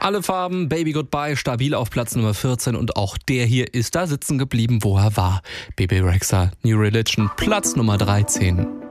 Alle Farben, Baby Goodbye, stabil auf Platz Nummer 14 und auch der hier ist da sitzen geblieben, wo er war. Bebe Rexha, New Religion, Platz Nummer 13.